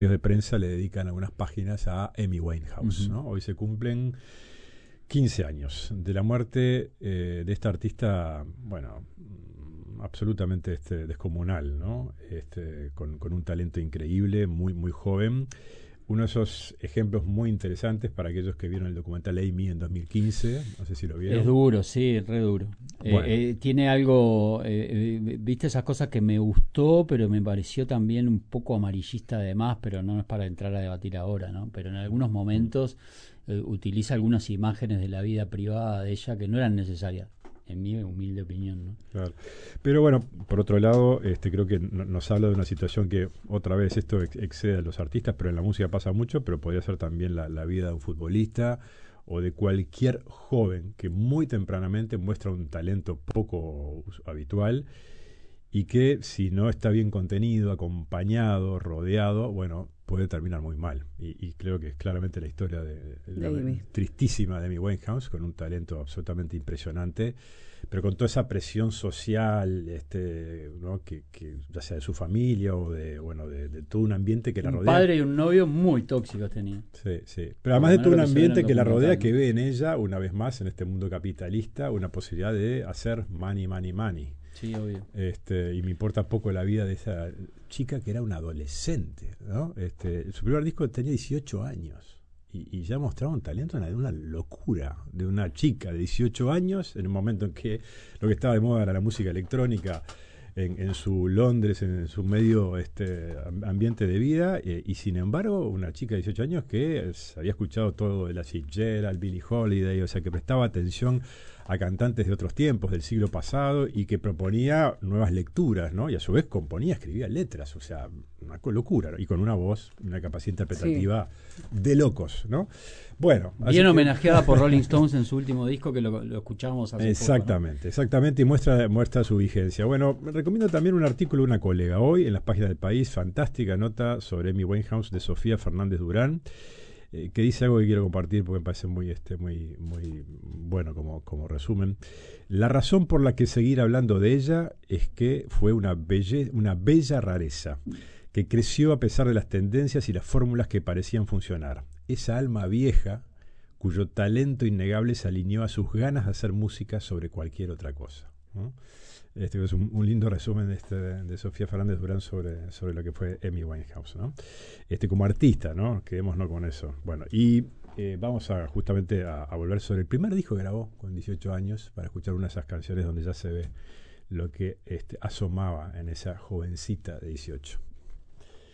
de prensa le dedican algunas páginas a Amy Winehouse, ¿no? Hoy se cumplen 15 años de la muerte de esta artista, bueno, absolutamente descomunal, ¿no? Con un talento increíble, muy, muy joven. Uno de esos ejemplos muy interesantes para aquellos que vieron el documental Amy en 2015, no sé si lo vieron. Es duro, sí, re duro. Bueno. Tiene algo, viste esas cosas que me gustó, pero me pareció también un poco amarillista además, pero no es para entrar a debatir ahora, ¿no? Pero en algunos momentos utiliza algunas imágenes de la vida privada de ella que no eran necesarias, en mi humilde opinión, ¿no? Claro. Pero bueno, por otro lado, creo que nos habla de una situación que, otra vez, esto excede a los artistas, pero en la música pasa mucho, pero podría ser también la vida de un futbolista o de cualquier joven que muy tempranamente muestra un talento poco habitual y que si no está bien contenido, acompañado, rodeado, bueno, puede terminar muy mal. Y creo que es claramente la historia tristísima de Amy Winehouse, con un talento absolutamente impresionante, pero con toda esa presión social, ¿no? que ya sea de su familia o de todo un ambiente que la rodea. Un padre y un novio muy tóxicos tenía. Sí, sí. Pero además de todo un ambiente que la rodea, que ve en ella, una vez más, en este mundo capitalista, una posibilidad de hacer money, money, money. Sí, obvio. Y me importa poco la vida de esa chica que era una adolescente, ¿no? Su primer disco tenía 18 años y ya mostraba un talento, una locura de una chica de 18 años en un momento en que lo que estaba de moda era la música electrónica en su Londres, en su medio ambiente de vida, y sin embargo una chica de 18 años que había escuchado todo de la Fitzgerald, Billie Holiday, o sea que prestaba atención a cantantes de otros tiempos, del siglo pasado, y que proponía nuevas lecturas, ¿no? Y a su vez componía, escribía letras, o sea, una locura, ¿no? Y con una voz, una capacidad interpretativa de locos, ¿no? Bueno, bien homenajeada por Rolling Stones en su último disco, que lo escuchamos hace exactamente, poco, ¿no? Exactamente, y muestra su vigencia. Bueno, me recomiendo también un artículo de una colega hoy en las páginas del País, fantástica nota sobre Amy Winehouse de Sofía Fernández Durán, que dice algo que quiero compartir porque me parece muy bueno como resumen. La razón por la que seguir hablando de ella es que fue una bella rareza que creció a pesar de las tendencias y las fórmulas que parecían funcionar. Esa alma vieja cuyo talento innegable se alineó a sus ganas de hacer música sobre cualquier otra cosa, ¿no? Es un lindo resumen de Sofía Fernández Durán sobre lo que fue Amy Winehouse, ¿no? Como artista, ¿no? Quedémonos con eso. Bueno, y vamos justamente a volver sobre el primer disco que grabó con 18 años, para escuchar una de esas canciones donde ya se ve lo que asomaba en esa jovencita de 18.